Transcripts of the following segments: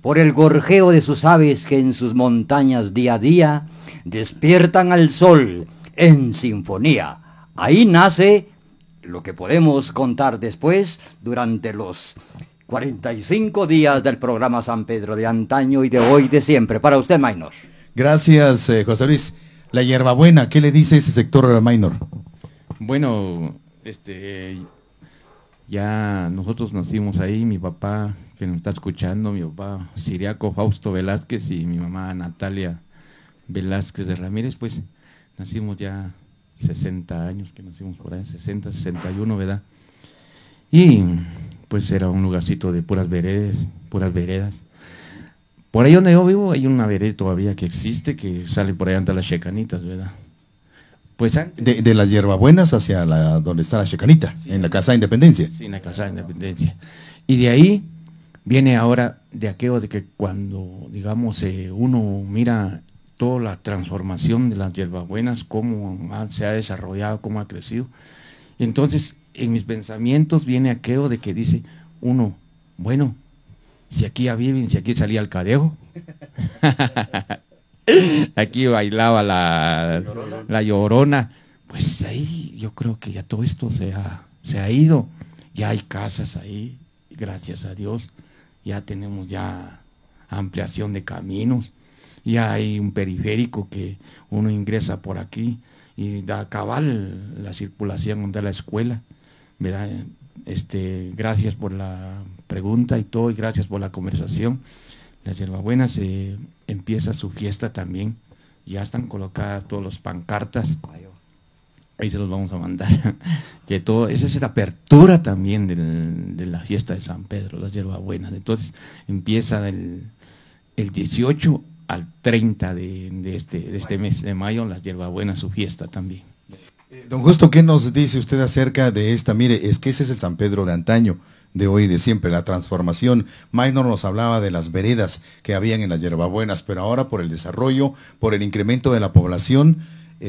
por el gorjeo de sus aves que en sus montañas día a día despiertan al sol en sinfonía. Ahí nace lo que podemos contar después durante los 45 días del programa San Pedro de antaño y de hoy de siempre. Para usted, Maynor. Gracias, José Luis. La hierbabuena, ¿qué le dice ese sector, Maynor? Bueno, ya nosotros nacimos ahí, mi papá, que nos está escuchando, mi papá Siriaco Fausto Velázquez y mi mamá Natalia Velázquez de Ramírez, pues nacimos ya 60 años que nacimos por ahí, 60, 61, ¿verdad? Y pues era un lugarcito de puras veredas. Por ahí donde yo vivo hay una vereda todavía que existe, que sale por ahí ante las Checanitas, ¿verdad? Pues antes, de las hierbabuenas hacia donde está la Checanita, sí, en la Casa de Independencia. Sí, en la Casa de Independencia. Y de ahí viene ahora de aquello de que cuando, digamos, uno mira toda la transformación de las hierbabuenas, cómo se ha desarrollado, cómo ha crecido. Entonces, en mis pensamientos viene aquello de que dice uno, bueno, si aquí ya viven, si aquí salía el cadejo, aquí bailaba la llorona, pues ahí yo creo que ya todo esto se ha ido, ya hay casas ahí, gracias a Dios, ya tenemos ya ampliación de caminos, ya hay un periférico que uno ingresa por aquí y da cabal la circulación de la escuela, ¿verdad? Gracias por la pregunta y todo, y gracias por la conversación. Las hierbabuenas empieza su fiesta también, ya están colocadas todos los pancartas, ahí se los vamos a mandar, que todo, esa es la apertura también de la fiesta de San Pedro, las hierbabuenas. Entonces empieza el 18 al 30 de este mes de mayo, las hierbabuenas, su fiesta también. Don Justo, ¿qué nos dice usted acerca de esta? Mire, es que ese es el San Pedro de antaño, de hoy y de siempre, la transformación. Maynor nos hablaba de las veredas que habían en las hierbabuenas, pero ahora por el desarrollo, por el incremento de la población,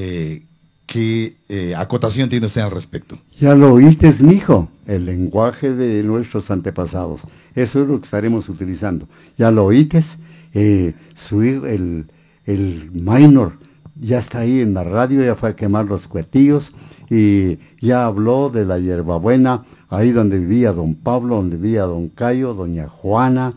¿qué acotación tiene usted al respecto? Ya lo oíste, mijo, el lenguaje de nuestros antepasados. Eso es lo que estaremos utilizando. Ya lo oíste, su hijo, el Maynor, ya está ahí en la radio, ya fue a quemar los cuetillos y ya habló de la hierbabuena, ahí donde vivía don Pablo, donde vivía don Cayo, doña Juana,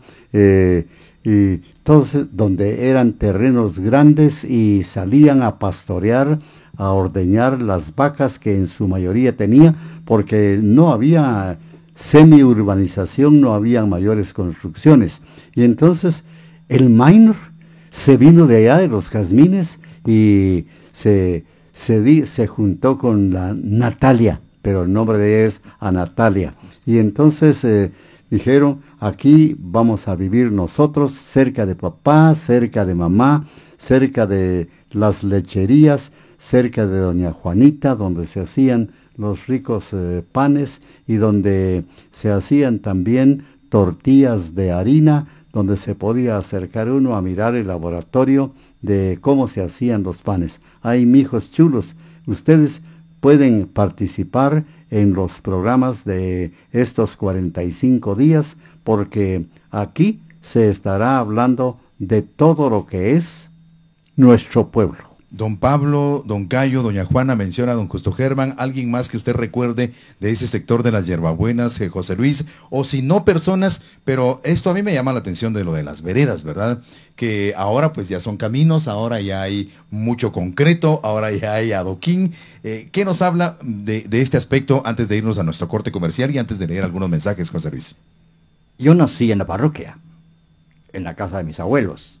y todos donde eran terrenos grandes y salían a pastorear, a ordeñar las vacas que en su mayoría tenía, porque no había semi-urbanización, no había mayores construcciones. Y entonces el Maynor se vino de allá de los Jazmines y se juntó con la Natalia, pero el nombre de ella es Anatalia. Y entonces dijeron, aquí vamos a vivir nosotros, cerca de papá, cerca de mamá, cerca de las lecherías, cerca de doña Juanita, donde se hacían los ricos panes y donde se hacían también tortillas de harina, donde se podía acercar uno a mirar el laboratorio de cómo se hacían los panes. Ay, mijos chulos, ustedes pueden participar en los programas de estos 45 días, porque aquí se estará hablando de todo lo que es nuestro pueblo. Don Pablo, don Cayo, doña Juana, menciona a don Justo Germán, alguien más que usted recuerde de ese sector de las hierbabuenas, José Luis, o si no personas, pero esto a mí me llama la atención de lo de las veredas, ¿verdad? Que ahora pues ya son caminos, ahora ya hay mucho concreto, ahora ya hay adoquín. ¿Qué nos habla de este aspecto antes de irnos a nuestro corte comercial y antes de leer algunos mensajes, José Luis? Yo nací en la parroquia, en la casa de mis abuelos.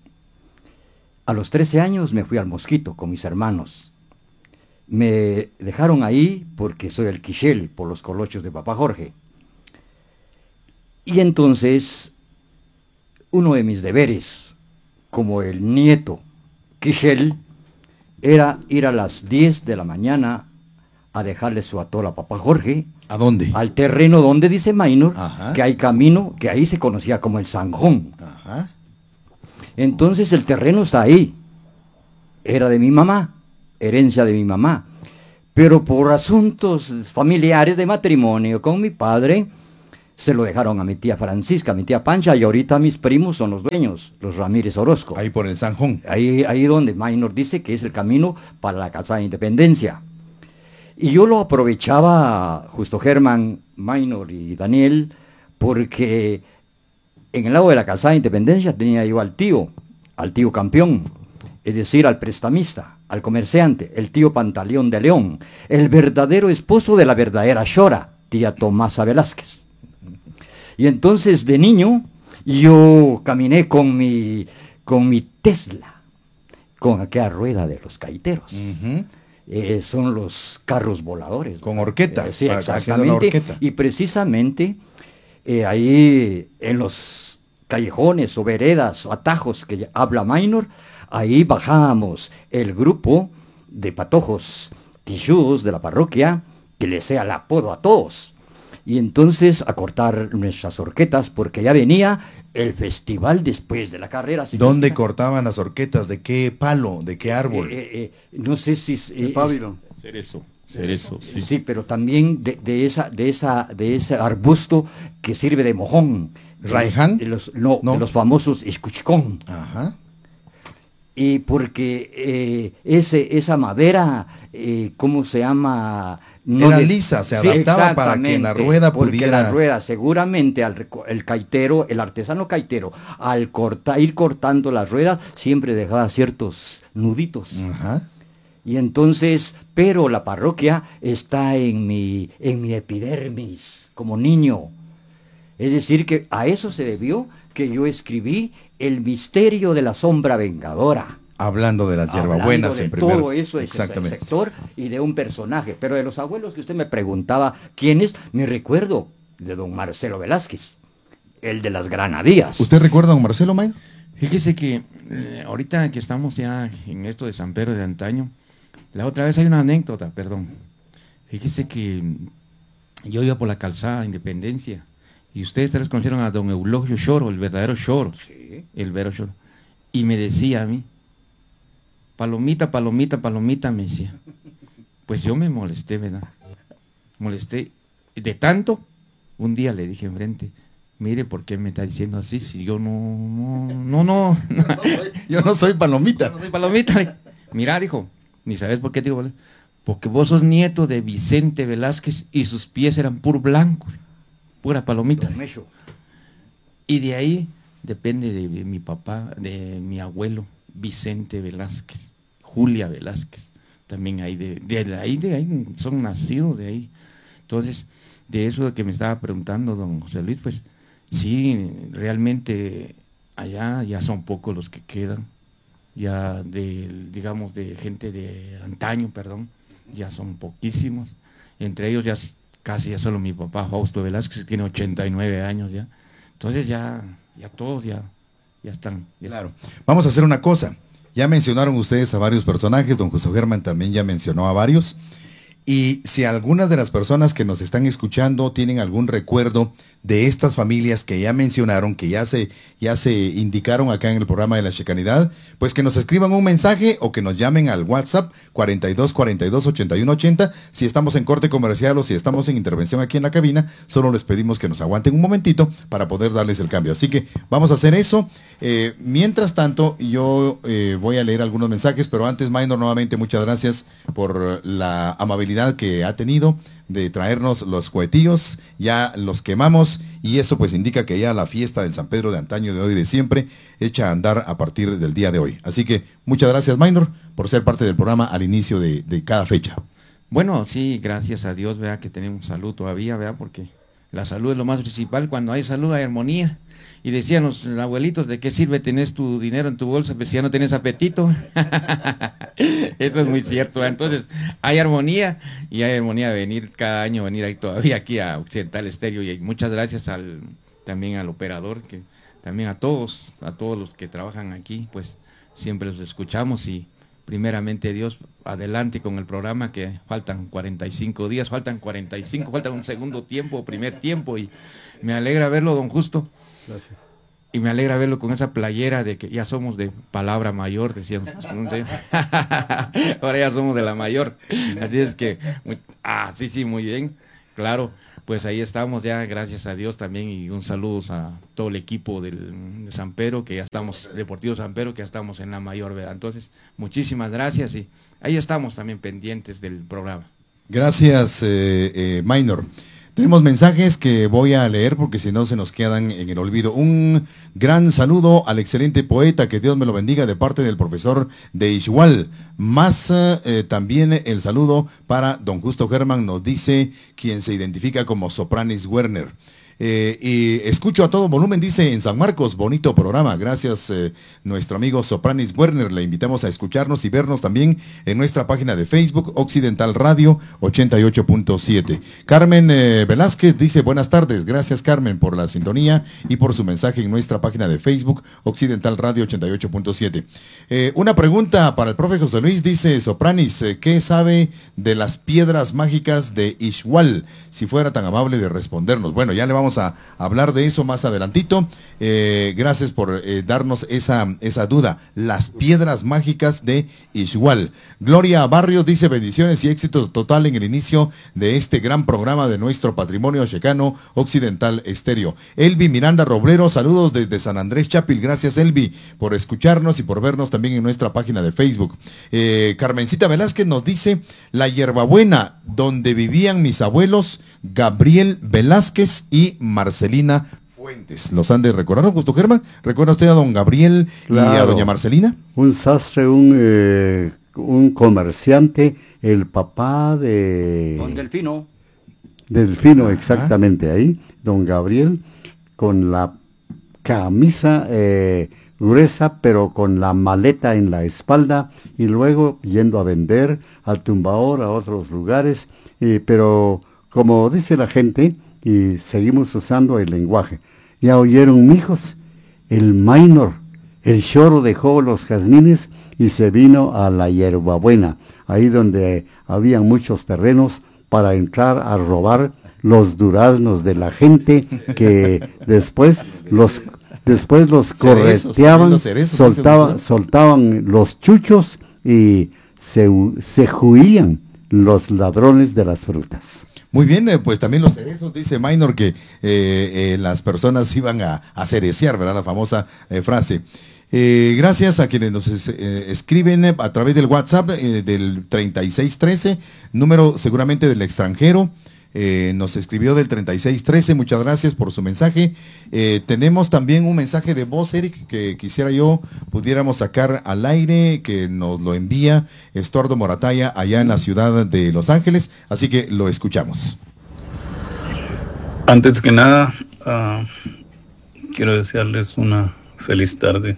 A los 13 años me fui al Mosquito con mis hermanos. Me dejaron ahí porque soy el quichel por los colochos de papá Jorge. Y entonces, uno de mis deberes, como el nieto quichel, era ir a las 10 de la mañana a dejarle su atol a papá Jorge. ¿A dónde? Al terreno donde dice Maynor, Ajá, que hay camino, que ahí se conocía como el Zanjón. ajá. Entonces el terreno está ahí, era de mi mamá, herencia de mi mamá, pero por asuntos familiares de matrimonio con mi padre, se lo dejaron a mi tía Francisca, a mi tía Pancha, y ahorita mis primos son los dueños, los Ramírez Orozco. Ahí por el Sanjón. Ahí donde Minor dice que es el camino para la Calzada de Independencia. Y yo lo aprovechaba, justo Germán, Minor y Daniel, porque en el lado de la Calzada de Independencia tenía yo al tío campeón, es decir, al prestamista, al comerciante, el tío Pantaleón de León, el verdadero esposo de la verdadera Shora, tía Tomasa Velázquez. Y entonces de niño yo caminé con mi Tesla, con aquella rueda de los caiteros. Son los carros voladores. Con horqueta. Sí, haciendo la exactamente. horqueta. Y precisamente ahí en los callejones o veredas o atajos que habla Minor, ahí bajábamos el grupo de patojos tijudos de la parroquia, que les sea el apodo a todos. Y entonces a cortar nuestras horquetas, porque ya venía el festival después de la carrera. ¿Dónde cortaban las horquetas? ¿De qué palo? ¿De qué árbol? No sé si... El pábilo. Cerezo, sí. Sí, pero también de ese arbusto que sirve de mojón. ¿Raiján? De los famosos escuchicón. Ajá. Y porque esa madera, ¿cómo se llama? Era lisa, se adaptaba para que la rueda porque pudiera... la rueda, seguramente el caitero, el artesano caitero, al ir cortando las ruedas, siempre dejaba ciertos nuditos. Ajá. Y entonces, pero la parroquia está en mi epidermis, como niño. Es decir, que a eso se debió que yo escribí El misterio de la sombra vengadora. Hablando de las hierbabuenas en primer... todo eso es el sector y de un personaje. Pero de los abuelos que usted me preguntaba, ¿quiénes? Me recuerdo de don Marcelo Velázquez, el de las granadías. ¿Usted recuerda a don Marcelo, May? Fíjese que ahorita que estamos ya en esto de San Pedro de antaño, la otra vez hay una anécdota, perdón. Fíjese que yo iba por la calzada Independencia y ustedes tal vez conocieron a don Eulogio Shoro, el verdadero Shoro. Sí. El verdadero Shoro. Y me decía a mí, palomita, me decía. Pues yo me molesté, ¿verdad? Molesté. De tanto, un día le dije enfrente, mire, ¿por qué me está diciendo así? Si yo no. Yo no soy palomita. Yo no soy palomita. Mira, dijo, ni sabes por qué digo, porque vos sos nieto de Vicente Velázquez y sus pies eran puro blanco, pura palomita. Y de ahí depende de mi papá, de mi abuelo, Vicente Velázquez, Julia Velázquez, también ahí, de ahí son nacidos de ahí. Entonces, de eso que me estaba preguntando don José Luis, pues sí, realmente allá ya son pocos los que quedan, ya digamos de gente de antaño, perdón, ya son poquísimos, entre ellos casi solo mi papá Fausto Velázquez, que tiene 89 años ya, entonces ya todos ya están. Claro. Vamos a hacer una cosa. Ya mencionaron ustedes a varios personajes, don José Germán también ya mencionó a varios. Y si algunas de las personas que nos están escuchando tienen algún recuerdo de estas familias que ya mencionaron, que ya se indicaron acá en el programa de la Checanidad, pues que nos escriban un mensaje o que nos llamen al WhatsApp 42 42 81 80. Si estamos en corte comercial o si estamos en intervención aquí en la cabina, solo les pedimos que nos aguanten un momentito para poder darles el cambio. Así que vamos a hacer eso. Mientras tanto, yo voy a leer algunos mensajes, pero antes, Minor, nuevamente muchas gracias por la amabilidad que ha tenido de traernos los cohetillos. Ya los quemamos y eso pues indica que ya la fiesta del San Pedro de antaño, de hoy, de siempre, echa a andar a partir del día de hoy. Así que muchas gracias, Minor, por ser parte del programa al inicio de cada fecha. Bueno, sí, gracias a Dios, vea que tenemos salud todavía, vea, porque la salud es lo más principal. Cuando hay salud hay armonía. Y decían los abuelitos, ¿de qué sirve tener tu dinero en tu bolsa pues si ya no tienes apetito? Eso es muy cierto. Entonces, hay armonía y hay armonía de venir cada año, venir ahí todavía aquí a Occidental Estéreo. Y muchas gracias también al operador, que también a todos los que trabajan aquí, pues siempre los escuchamos y primeramente Dios, adelante con el programa, que faltan 45 días, faltan un segundo tiempo, primer tiempo, y me alegra verlo, don Justo. Gracias. Y me alegra verlo con esa playera de que ya somos de palabra mayor, decíamos. Ahora ya somos de la mayor. Así es que, sí, muy bien, claro. pues ahí estamos ya, gracias a Dios también, y un saludo a todo el equipo de San Pedro, que ya estamos, Deportivo San Pedro, que ya estamos en la mayor, ¿verdad? Entonces, muchísimas gracias y ahí estamos también pendientes del programa. Gracias, Minor. Tenemos mensajes que voy a leer porque si no se nos quedan en el olvido. Un gran saludo al excelente poeta, que Dios me lo bendiga, de parte del profesor de Ixhual. Más también el saludo para don Justo Germán, nos dice quien se identifica como Sopranis Werner. Y escucho a todo volumen, dice en San Marcos, bonito programa. Gracias, nuestro amigo Sopranis Werner. Le invitamos a escucharnos y vernos también en nuestra página de Facebook, Occidental Radio 88.7. Carmen Velázquez dice buenas tardes. Gracias, Carmen, por la sintonía y por su mensaje en nuestra página de Facebook, Occidental Radio 88.7. Una pregunta para el profe José Luis, dice Sopranis, ¿qué sabe de las piedras mágicas de Ixhual? Si fuera tan amable de respondernos. Bueno, ya le vamos a hablar de eso más adelantito. Gracias por darnos esa duda. Las piedras mágicas de Ixhual. Gloria Barrios dice bendiciones y éxito total en el inicio de este gran programa de nuestro patrimonio checano Occidental Estéreo. Elvi Miranda Roblero, saludos desde San Andrés Chapil. Gracias, Elvi, por escucharnos y por vernos también en nuestra página de Facebook. Carmencita Velázquez nos dice la hierbabuena donde vivían mis abuelos Gabriel Velázquez y Marcelina Fuentes. ¿Los han de recordar, don Justo Germán? ¿Recuerda usted a don Gabriel y a doña Marcelina? Un sastre, un comerciante, el papá de... Don Delfino. Delfino, exactamente, ahí, don Gabriel, con la camisa gruesa, pero con la maleta en la espalda, y luego yendo a vender al Tumbador, a otros lugares, pero como dice la gente, y seguimos usando el lenguaje, ya oyeron, mijos, el Minor, el Choro dejó los jazmines y se vino a la hierbabuena, ahí donde había muchos terrenos para entrar a robar los duraznos de la gente, que después los correteaban, soltaban los chuchos y se juían los ladrones de las frutas. Muy bien, pues también los cerezos, dice Minor, que las personas iban a cerecear, ¿verdad? La famosa frase. Gracias a quienes nos escriben a través del WhatsApp del 3613, número seguramente del extranjero. Nos escribió del 3613, muchas gracias por su mensaje. Tenemos también un mensaje de voz, Eric, que quisiera yo pudiéramos sacar al aire, que nos lo envía Estuardo Morataya allá en la ciudad de Los Ángeles, así que lo escuchamos. Antes que nada, quiero desearles una feliz tarde.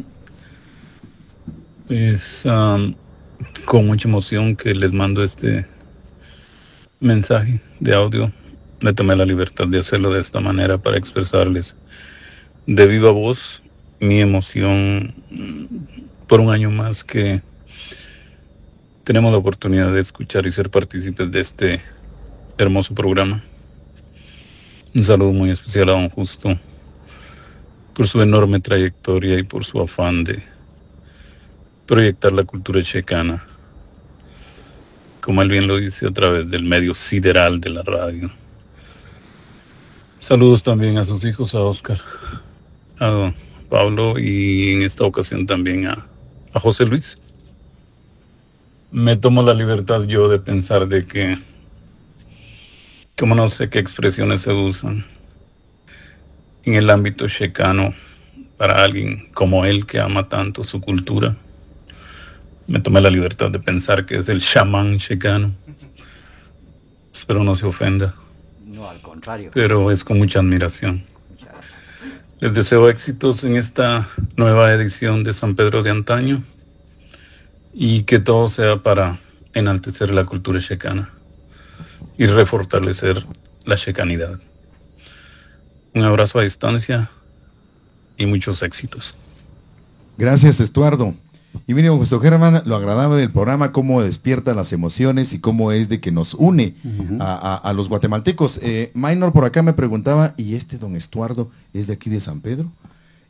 Es con mucha emoción que les mando este mensaje de audio. Me tomé la libertad de hacerlo de esta manera para expresarles de viva voz mi emoción por un año más que tenemos la oportunidad de escuchar y ser partícipes de este hermoso programa. Un saludo muy especial a don Justo por su enorme trayectoria y por su afán de proyectar la cultura checana, como él bien lo dice, a través del medio sideral de la radio. Saludos también a sus hijos, a Oscar, a don Pablo y en esta ocasión también a José Luis. Me tomo la libertad yo de pensar de que, como no sé qué expresiones se usan en el ámbito checano para alguien como él que ama tanto su cultura, me tomé la libertad de pensar que es el chamán checano. Espero no se ofenda. No, al contrario. Pero es con mucha admiración. Les deseo éxitos en esta nueva edición de San Pedro de Antaño y que todo sea para enaltecer la cultura checana y refortalecer la checanidad. Un abrazo a distancia y muchos éxitos. Gracias, Estuardo. Y mire, Justo Germán, lo agradable del programa, cómo despierta las emociones y cómo es de que nos une a los guatemaltecos. Minor por acá me preguntaba, ¿y este don Estuardo es de aquí de San Pedro?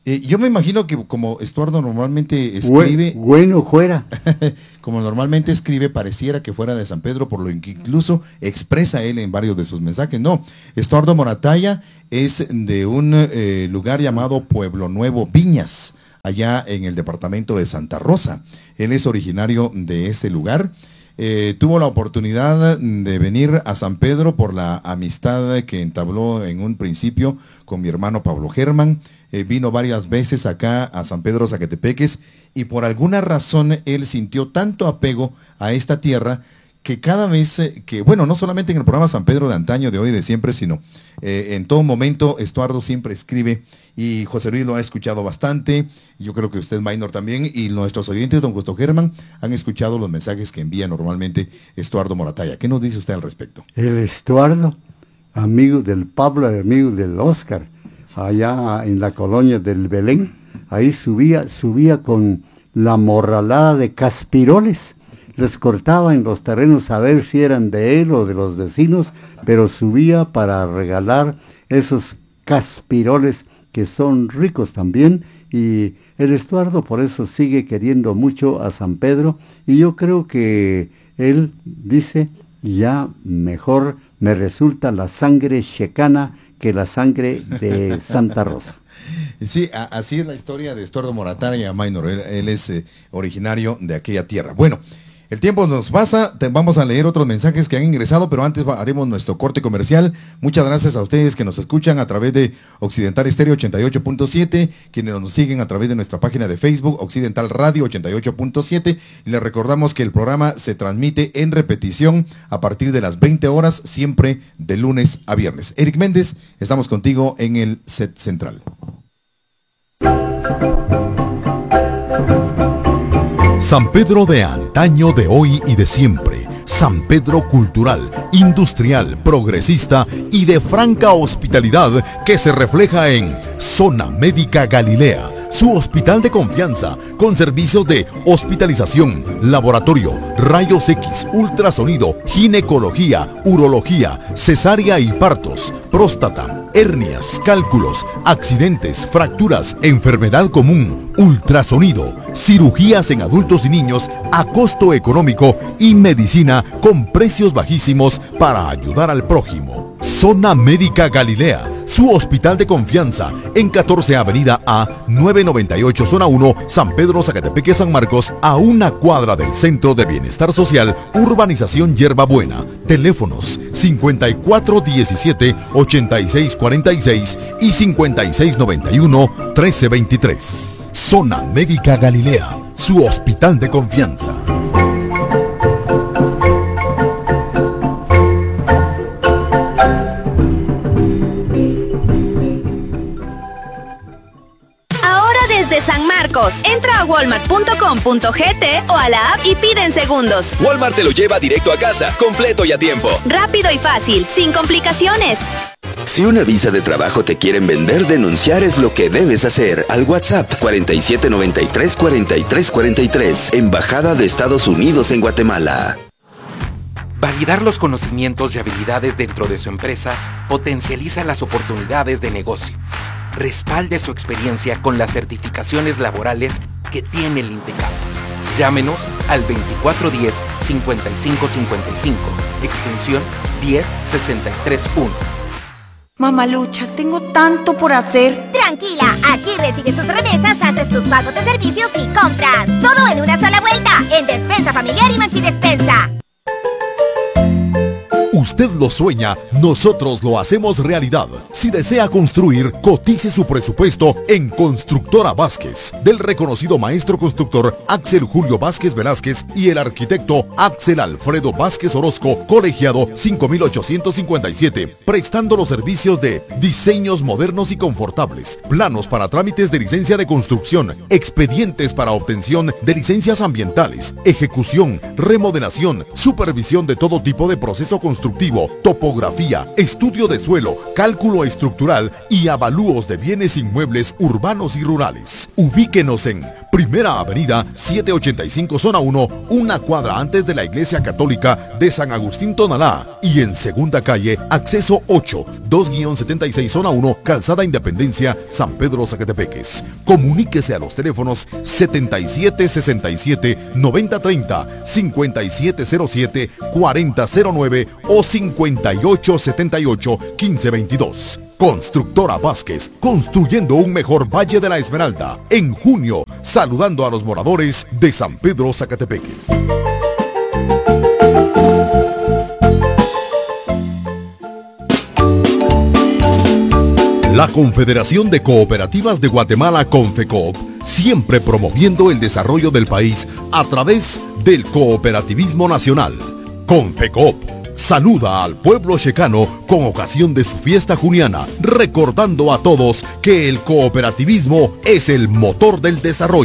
Yo me imagino que como Estuardo normalmente escribe... Bueno fuera. Como normalmente escribe, pareciera que fuera de San Pedro, por lo que incluso expresa él en varios de sus mensajes. No, Estuardo Moratalla es de un lugar llamado Pueblo Nuevo Viñas, allá en el departamento de Santa Rosa. Él es originario de ese lugar. Tuvo la oportunidad de venir a San Pedro por la amistad que entabló en un principio con mi hermano Pablo Germán. Vino varias veces acá a San Pedro Zacatepeques y por alguna razón él sintió tanto apego a esta tierra que cada vez que, bueno, no solamente en el programa San Pedro de antaño, de hoy, de siempre, sino en todo momento Estuardo siempre escribe y José Luis lo ha escuchado bastante, yo creo que usted, Maynor, también, y nuestros oyentes, don Gusto Germán, han escuchado los mensajes que envía normalmente Estuardo Moratalla. ¿Qué nos dice usted al respecto? El Estuardo, amigo del Pablo, amigo del Oscar, allá en la colonia del Belén, ahí subía con la morralada de caspiroles, les cortaba en los terrenos a ver si eran de él o de los vecinos, pero subía para regalar esos caspiroles que son ricos también, y el Estuardo por eso sigue queriendo mucho a San Pedro, y yo creo que él dice, ya mejor me resulta la sangre checana que la sangre de Santa Rosa. Sí, así es la historia de Estuardo Moratalla, Maynor. Él es originario de aquella tierra. Bueno, el tiempo nos pasa, vamos a leer otros mensajes que han ingresado, pero antes haremos nuestro corte comercial. Muchas gracias a ustedes que nos escuchan a través de Occidental Estéreo 88.7, quienes nos siguen a través de nuestra página de Facebook, Occidental Radio 88.7, y les recordamos que el programa se transmite en repetición a partir de las 20 horas, siempre de lunes a viernes. Eric Méndez, estamos contigo en el set central. San Pedro de antaño, de hoy y de siempre. San Pedro cultural, industrial, progresista y de franca hospitalidad que se refleja en Zona Médica Galilea, su hospital de confianza con servicios de hospitalización, laboratorio, rayos X, ultrasonido, ginecología, urología, cesárea y partos, próstata, hernias, cálculos, accidentes, fracturas, enfermedad común, ultrasonido, cirugías en adultos y niños a costo económico y medicina con precios bajísimos para ayudar al prójimo. Zona Médica Galilea, su hospital de confianza en 14 Avenida A, 998 Zona 1, San Pedro Zacatepeque, San Marcos, a una cuadra del Centro de Bienestar Social, Urbanización Hierbabuena. Teléfonos 5417-8646 y 5691-1323. Zona Médica Galilea, su hospital de confianza. Desde San Marcos, entra a walmart.com.gt o a la app y pide en segundos. Walmart te lo lleva directo a casa, completo y a tiempo. Rápido y fácil, sin complicaciones. Si una visa de trabajo te quieren vender, denunciar es lo que debes hacer. Al WhatsApp 4793-4343, Embajada de Estados Unidos en Guatemala. Validar los conocimientos y habilidades dentro de su empresa potencializa las oportunidades de negocio. Respalde su experiencia con las certificaciones laborales que tiene el INTECAP. Llámenos al 2410-5555, extensión 10631. Mamalucha, tengo tanto por hacer. Tranquila, aquí recibes tus remesas, haces tus pagos de servicios y compras. Todo en una sola vuelta, en Despensa Familiar y Maxi Despensa. Usted lo sueña, nosotros lo hacemos realidad. Si desea construir, cotice su presupuesto en Constructora Vázquez, del reconocido maestro constructor Axel Julio Vázquez Velázquez y el arquitecto Axel Alfredo Vázquez Orozco, colegiado 5857, prestando los servicios de diseños modernos y confortables, planos para trámites de licencia de construcción, expedientes para obtención de licencias ambientales, ejecución, remodelación, supervisión de todo tipo de proceso constructivo constructivo, topografía, estudio de suelo, cálculo estructural y avalúos de bienes inmuebles urbanos y rurales. Ubíquenos en Primera Avenida 785 Zona 1, una cuadra antes de la Iglesia Católica de San Agustín Tonalá, y en Segunda Calle, acceso 8, 2-76 Zona 1, Calzada Independencia, San Pedro Zacatepeques. Comuníquese a los teléfonos 7767-9030, 5707-4009 o 5878-1522. Constructora Vázquez, construyendo un mejor Valle de la Esmeralda. En junio, saludando a los moradores de San Pedro Zacatepeques. La Confederación de Cooperativas de Guatemala, Confecoop, siempre promoviendo el desarrollo del país a través del cooperativismo nacional. Confecoop saluda al pueblo checano con ocasión de su fiesta juniana, recordando a todos que el cooperativismo es el motor del desarrollo.